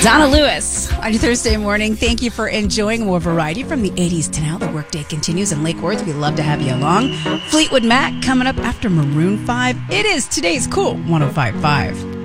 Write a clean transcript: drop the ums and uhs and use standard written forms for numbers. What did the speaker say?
Donna Lewis on your Thursday morning. Thank you for enjoying more variety from the 80s to now. The workday continues in Lake Worth. We'd love to have you along. Fleetwood Mac coming up after Maroon 5. It is today's Cool 105.5.